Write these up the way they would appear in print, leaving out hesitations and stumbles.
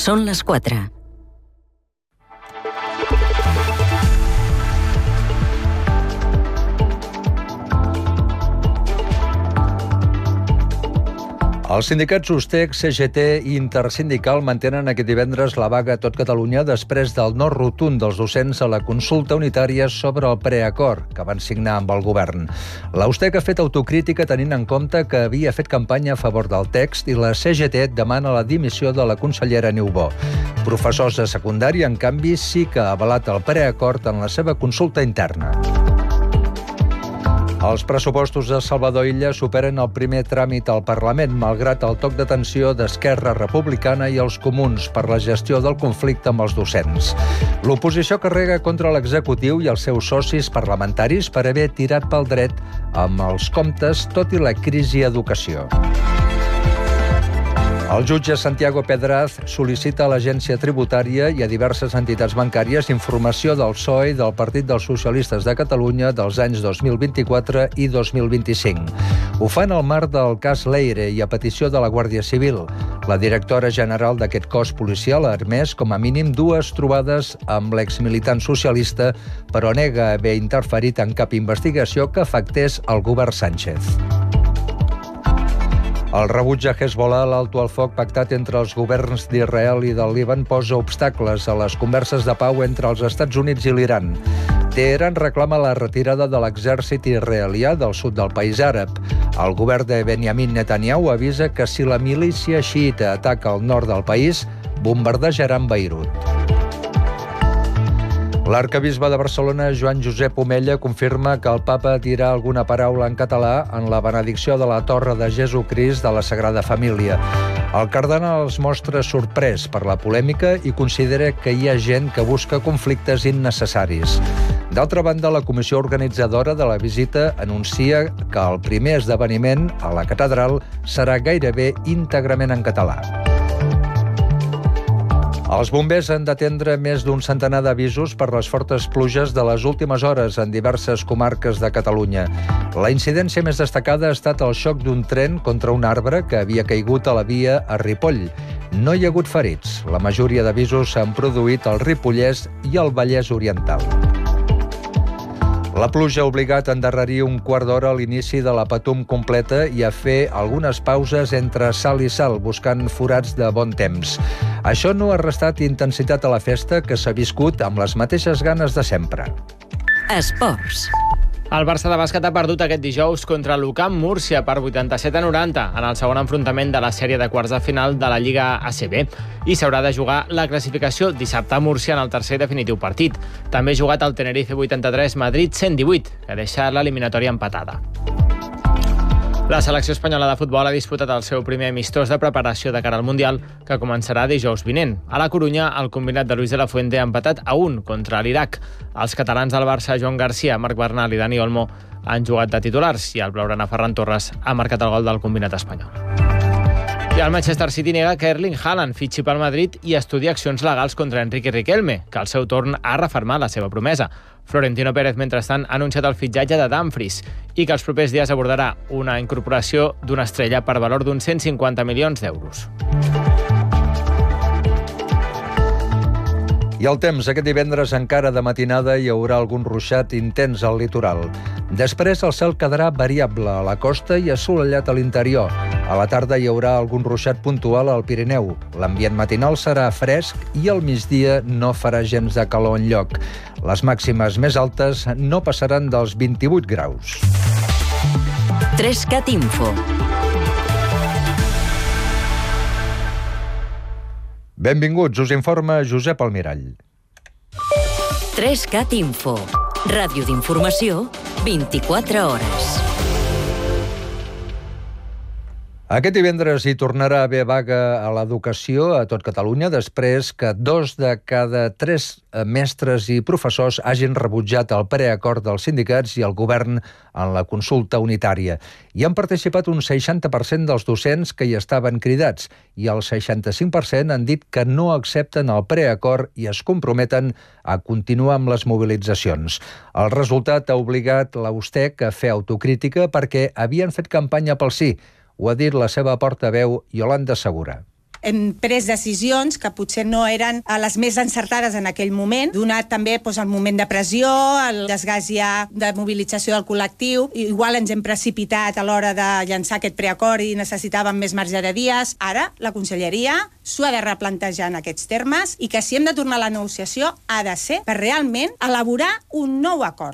Són les 4. Els sindicats USTEC, CGT i Intersindical mantenen aquest divendres la vaga a tot Catalunya després del no rotund dels docents a la consulta unitària sobre el preacord que van signar amb el govern. La USTEC ha fet autocrítica tenint en compte que havia fet campanya a favor del text i la CGT demana la dimissió de la consellera Niubó. Professors de secundària, en canvi, sí que ha avalat el preacord en la seva consulta interna. Els pressupostos de Salvador Illa superen el primer tràmit al Parlament, malgrat el toc d'atenció d'Esquerra Republicana i els comuns per la gestió del conflicte amb els docents. L'oposició carrega contra l'executiu i els seus socis parlamentaris per haver tirat pel dret amb els comptes, tot i la crisi a educació. El jutge Santiago Pedraz sol·licita a l'Agència Tributària i a diverses entitats bancàries informació del PSOE i del Partit dels Socialistes de Catalunya dels anys 2024 i 2025. Ho fan al marc del cas Leire i a petició de la Guàrdia Civil. La directora general d'aquest cos policial ha admès com a mínim 2 trobades amb l'exmilitant socialista, però nega haver interferit en cap investigació que afectés el govern Sánchez. El rebuig a Hezbollah, l'alto al foc pactat entre els governs d'Israel i del Líban, posa obstacles a les converses de pau entre els Estats Units i l'Iran. Teheran reclama la retirada de l'exèrcit israelià del sud del país àrab. El govern de Benjamin Netanyahu avisa que si la milícia xiita ataca el nord del país, bombardejaran Beirut. L'arquebisbe de Barcelona, Joan Josep Omella, confirma que el papa dirà alguna paraula en català en la benedicció de la Torre de Jesucrist de la Sagrada Família. El cardenal es mostra sorprès per la polèmica i considera que hi ha gent que busca conflictes innecessaris. D'altra banda, la comissió organitzadora de la visita anuncia que el primer esdeveniment a la catedral serà gairebé íntegrament en català. Els bombers han d'atendre més d'un centenar d'avisos per les fortes pluges de les últimes hores en diverses comarques de Catalunya. La incidència més destacada ha estat el xoc d'un tren contra un arbre que havia caigut a la via a Ripoll. No hi ha hagut ferits. La majoria d'avisos s'han produït al Ripollès i al Vallès Oriental. La pluja ha obligat a endarrerir un quart d'hora a l'inici de la Patum completa i a fer algunes pauses entre salt i salt, buscant forats de bon temps. Això no ha restat intensitat a la festa, que s'ha viscut amb les mateixes ganes de sempre. Esports. El Barça de bàsquet ha perdut aquest dijous contra l'UCAM Múrcia per 87-90 en el segon enfrontament de la sèrie de quarts de final de la Lliga ACB i s'haurà de jugar la classificació dissabte a Múrcia en el tercer i definitiu partit. També ha jugat el Tenerife 83, Madrid 118, que deixa l'eliminatòria empatada. La selecció espanyola de futbol ha disputat el seu primer amistós de preparació de cara al Mundial, que començarà dijous vinent. A la Corunya, el combinat de Luis de la Fuente ha empatat a 1 contra l'Iraq. Els catalans del Barça, Joan Garcia, Marc Bernal i Dani Olmo, han jugat de titulars i el blaugrana Ferran Torres ha marcat el gol del combinat espanyol. I el Manchester City nega que Erling Haaland fitxi pel Madrid i estudia accions legals contra Enrique Riquelme, que al seu torn ha refermat la seva promesa. Florentino Pérez, mentrestant, ha anunciat el fitxatge de Dumfries i que els propers dies abordarà una incorporació d'una estrella per valor d'uns 150 milions d'euros. I el temps, aquest divendres encara de matinada hi haurà algun ruixat intens al litoral. Després el cel quedarà variable a la costa i assolellat a l'interior. A la tarda hi haurà algun ruixat puntual al Pirineu. L'ambient matinal serà fresc i al migdia no farà gens de calor enlloc. Les màximes més altes no passaran dels 28 graus. 3CAT Info. Benvinguts, us informa Josep Almirall. 3CAT Info. Ràdio d'informació, 24 hores. Aquest divendres hi tornarà a haver vaga a l'educació a tot Catalunya després que 2 de cada 3 mestres i professors hagin rebutjat el preacord dels sindicats i el govern en la consulta unitària. Hi han participat un 60% dels docents que hi estaven cridats i el 65% han dit que no accepten el preacord i es comprometen a continuar amb les mobilitzacions. El resultat ha obligat la USTEC a fer autocrítica perquè havien fet campanya pel sí. Ho ha dit la seva portaveu, Iolanda Segura. hem pres decisions que potser no eren les més encertades en aquell moment, donat també el moment de pressió, el desgast ja de mobilització del col·lectiu. Igual ens hem precipitat a l'hora de llançar aquest preacord i necessitàvem més marge de dies. Ara la Conselleria s'ho ha de replantejar en aquests termes i que si hem de tornar a la negociació ha de ser per realment elaborar un nou acord.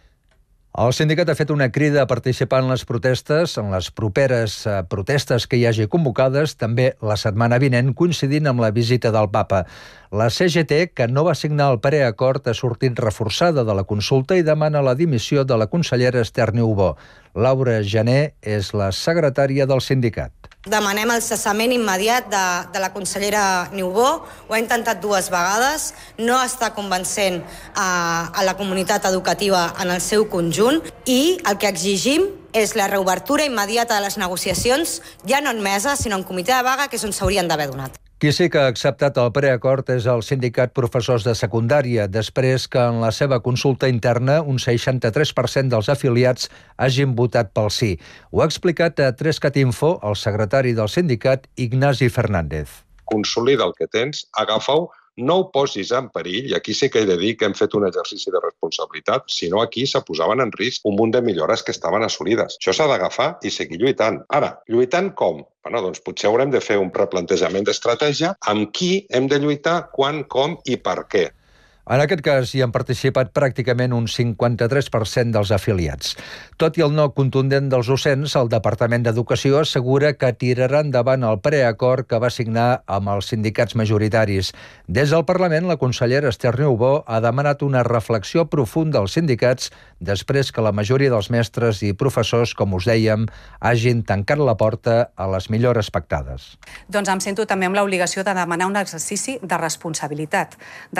El sindicat ha fet una crida a participar en les protestes, en les properes protestes que hi hagi convocades, també la setmana vinent, coincidint amb la visita del papa. La CGT, que no va signar el preacord, ha sortit reforçada de la consulta i demana la dimissió de la consellera Esther Niubó. Laura Jané és la secretària del sindicat. Demanem el cessament immediat de la consellera Niubó. Ho ha intentat 2 vegades, no està convencent a la comunitat educativa en el seu conjunt i el que exigim és la reobertura immediata de les negociacions, ja no en mesa, sinó en comitè de vaga, que és on s'haurien d'haver donat. Qui sí que ha acceptat el preacord és el sindicat Professors de Secundària, després que en la seva consulta interna un 63% dels afiliats hagin votat pel sí. Ho ha explicat a 3cat Info el secretari del sindicat, Ignasi Fernández. Consolida el que tens, agafa-ho, no ho posis en perill, i aquí sí que he de dir que hem fet un exercici de responsabilitat, si no aquí se posaven en risc un munt de millores que estaven assolides. Això s'ha d'agafar i seguir lluitant. Ara, lluitant com? Doncs potser haurem de fer un replantejament d'estratègia amb qui hem de lluitar, quan, com i per què. En aquest cas hi han participat pràcticament un 53% dels afiliats. Tot i el no contundent dels docents, el Departament d'Educació assegura que tirarà endavant el preacord que va signar amb els sindicats majoritaris. Des del Parlament, la consellera Esther Niubó ha demanat una reflexió profunda als sindicats després que la majoria dels mestres i professors, com us dèiem, hagin tancat la porta a les millores pactades. Doncs em sento també amb l'obligació de demanar un exercici de responsabilitat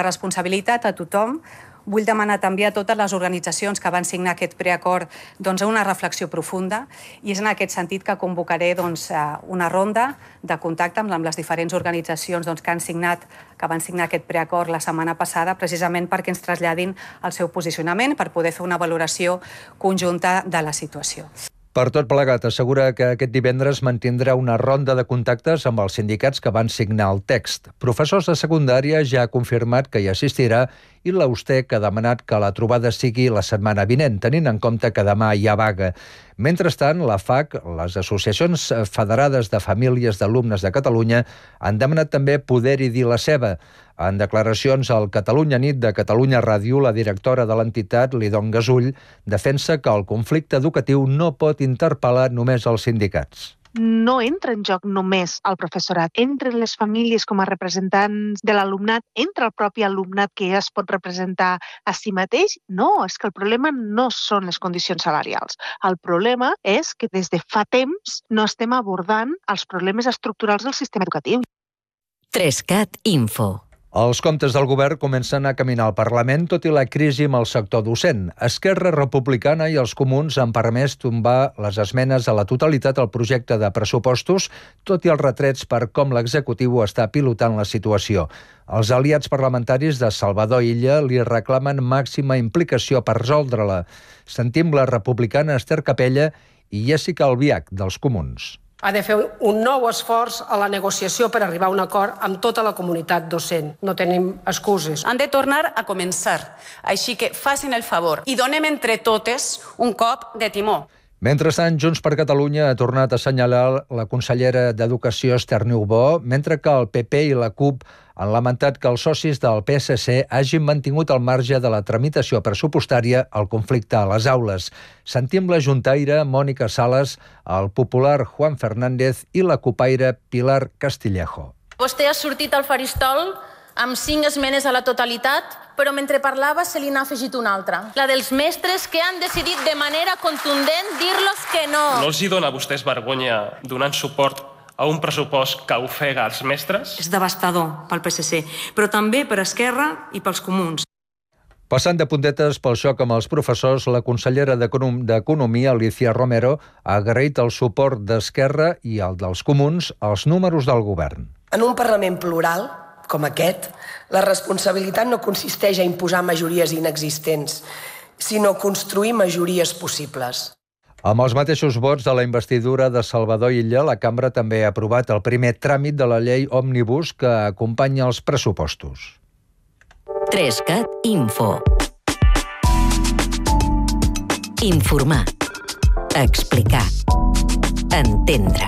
a tothom. Vull demanar també a totes les organitzacions que van signar aquest preacord una reflexió profunda i és en aquest sentit que convocaré una ronda de contacte amb les diferents organitzacions que van signar aquest preacord la setmana passada, precisament perquè ens traslladin el seu posicionament per poder fer una valoració conjunta de la situació. Per tot plegat, assegura que aquest divendres mantindrà una ronda de contactes amb els sindicats que van signar el text. Professors de secundària ja ha confirmat que hi assistirà i l'Austec ha demanat que la trobada sigui la setmana vinent, tenint en compte que demà hi ha vaga. Mentrestant, la FAC, les associacions federades de famílies d'alumnes de Catalunya, han demanat també poder-hi dir la seva. En declaracions al Catalunya Nit de Catalunya Ràdio, la directora de l'entitat, Lidon Gasull, defensa que el conflicte educatiu no pot interpel·lar només els sindicats. No entra en joc només el professorat, entren les famílies com a representants de l'alumnat, entra el propi alumnat que ja es pot representar a si mateix. No, és que el problema no són les condicions salarials. El problema és que des de fa temps no estem abordant els problemes estructurals del sistema educatiu. 3cat Info. Els comptes del govern comencen a caminar al Parlament, tot i la crisi amb el sector docent. Esquerra Republicana i els comuns han permès tombar les esmenes a la totalitat al projecte de pressupostos, tot i els retrets per com l'executiu està pilotant la situació. Els aliats parlamentaris de Salvador Illa li reclamen màxima implicació per resoldre-la. Sentim la republicana Esther Capella i Jessica Albiach, dels comuns. Ha de fer un nou esforç a la negociació per arribar a un acord amb tota la comunitat docent. No tenim excuses. Han de tornar a començar. Així que facin el favor i donem entre totes un cop de timó. Mentrestant, Junts per Catalunya ha tornat a assenyalar la consellera d'Educació Esther Niubó, mentre que el PP i la CUP han lamentat que els socis del PSC hagin mantingut al marge de la tramitació pressupostària el conflicte a les aules. Sentim la juntaire Mònica Sales, el popular Juan Fernández i la cupaire Pilar Castillejo. Vostè ha sortit al faristol amb 5 esmenes a la totalitat, però mentre parlava se li n'ha afegit una altra. La dels mestres que han decidit de manera contundent dir-los que no. No els hi dona a vostès vergonya donant suport a un pressupost que ofega els mestres? És devastador pel PSC, però també per Esquerra i pels comuns. Passant de puntetes pel xoc amb els professors, la consellera d'Economia, Alicia Romero, ha agraït el suport d'Esquerra i el dels comuns als números del govern. En un Parlament plural, com aquest, la responsabilitat no consisteix a imposar majories inexistents, sinó a construir majories possibles. Amb els mateixos vots de la investidura de Salvador Illa, la cambra també ha aprovat el primer tràmit de la llei Òmnibus que acompanya els pressupostos. 3CAT Info. Informar. Explicar. Entendre.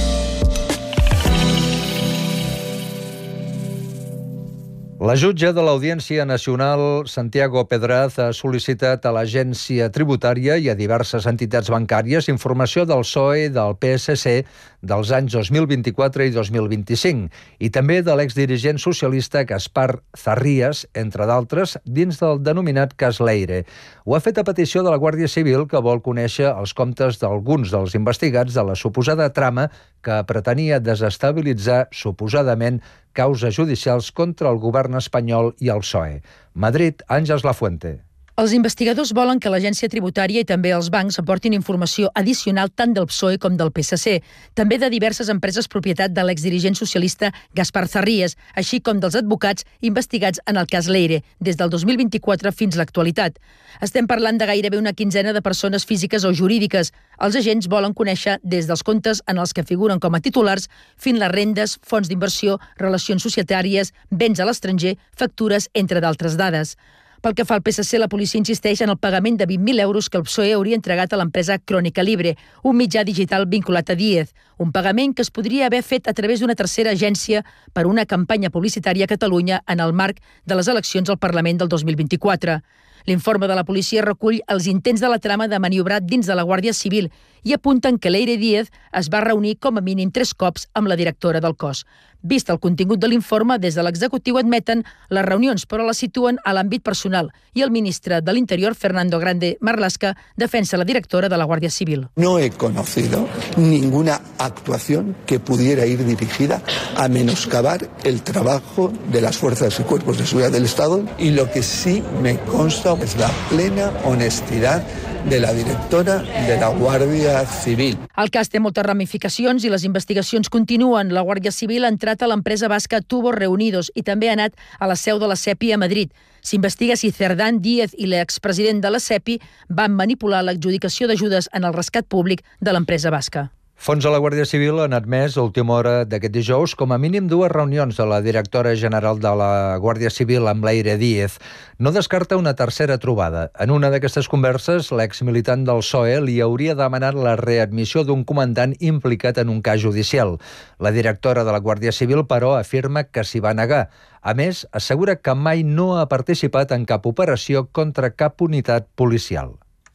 La jutge de l'Audiència Nacional, Santiago Pedraz, ha sol·licitat a l'Agència Tributària i a diverses entitats bancàries informació del PSOE i del PSC dels anys 2024 i 2025 i també de l'exdirigent socialista Gaspar Zarrías, entre d'altres, dins del denominat cas Leire. Ho ha fet a petició de la Guàrdia Civil, que vol conèixer els comptes d'alguns dels investigats de la suposada trama que pretenia desestabilitzar, suposadament, causes judicials contra el govern espanyol i el PSOE. Madrid, Àngels Lafuente. Els investigadors volen que l'Agència Tributària i també els bancs aportin informació addicional tant del PSOE com del PSC, també de diverses empreses propietat de l'exdirigent socialista Gaspar Zarrías, així com dels advocats investigats en el cas Leire, des del 2024 fins l'actualitat. Estem parlant de gairebé una quinzena de persones físiques o jurídiques. Els agents volen conèixer des dels comptes en els que figuren com a titulars fins les rendes, fons d'inversió, relacions societàries, béns a l'estranger, factures, entre d'altres dades. Pel que fa al PSC, la policia insisteix en el pagament de 20.000 euros que el PSOE hauria entregat a l'empresa Crònica Libre, un mitjà digital vinculat a Díez, un pagament que es podria haver fet a través d'una tercera agència per una campanya publicitària a Catalunya en el marc de les eleccions al Parlament del 2024. L'informe de la policia recull els intents de la trama de maniobrar dins de la Guàrdia Civil i apunten que Leire Díez es va reunir com a mínim 3 cops amb la directora del cos. Vist el contingut de l'informe, des de l'executiu admeten les reunions, però les situen a l'àmbit personal i el ministre de l'Interior, Fernando Grande Marlaska, defensa la directora de la Guàrdia Civil. No he conocido ninguna actuación que pudiera ir dirigida a menoscabar el trabajo de las fuerzas y cuerpos de seguridad del Estado, y lo que sí me consta es la plena honestidad de la directora de la Guàrdia Civil. El cas té moltes ramificacions i les investigacions continuen. La Guàrdia Civil ha entrat a l'empresa basca Tubos Reunidos i també ha anat a la seu de la SEPI a Madrid. S'investiga si Cerdán Díez i l'expresident de la SEPI van manipular l'adjudicació d'ajudes en el rescat públic de l'empresa basca. Fons de la Guàrdia Civil han admès a última hora d'aquest dijous com a mínim 2 reunions de la directora general de la Guàrdia Civil amb Leire Díez. No descarta una tercera trobada. En una d'aquestes converses, l'exmilitant del PSOE li hauria demanat la readmissió d'un comandant implicat en un cas judicial. La directora de la Guàrdia Civil, però, afirma que s'hi va negar. A més, assegura que mai no ha participat en cap operació contra cap unitat policial.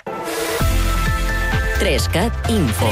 3CAT Info.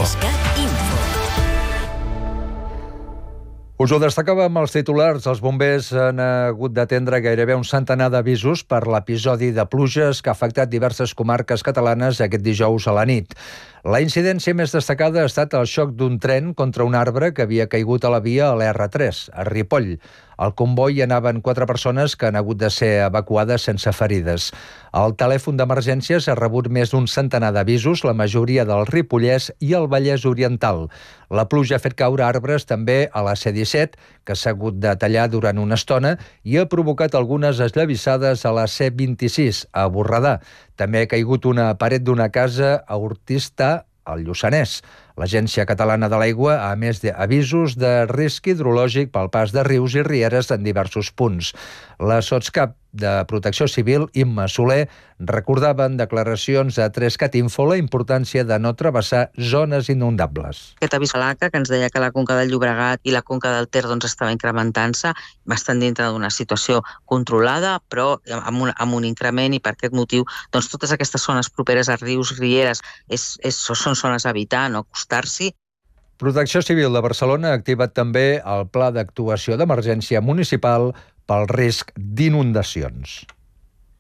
Us ho destacàvem els titulars. Els bombers han hagut d'atendre gairebé un centenar d'avisos per l'episodi de pluges que ha afectat diverses comarques catalanes aquest dijous a la nit. La incidència més destacada ha estat el xoc d'un tren contra un arbre que havia caigut a la via a l'R3, a Ripoll. Al comboi hi anaven 4 persones que han hagut de ser evacuades sense ferides. El telèfon d'emergències ha rebut més d'un centenar d'avisos, la majoria del Ripollès i el Vallès Oriental. La pluja ha fet caure arbres també a la C-17, que s'ha hagut de tallar durant una estona, i ha provocat algunes esllavissades a la C-26, a Borredà. També ha caigut una paret d'una casa a Ortistà, al Lluçanès. L'Agència Catalana de l'Aigua ha emès avisos de risc hidrològic pel pas de rius i rieres en diversos punts. La sotscap de Protecció Civil, Imma Soler, recordava en declaracions a 3CAT Info la importància de no travessar zones inundables. Aquest avís a l'ACA, que ens deia que la conca del Llobregat i la conca del Ter estava incrementant-se, bastant dintre d'una situació controlada, però amb un increment, i per aquest motiu totes aquestes zones properes a rius, rieres, són zones a evitar, no acostar-s'hi. Protecció Civil de Barcelona ha activat també el Pla d'Actuació d'Emergència Municipal pel risc d'inundacions.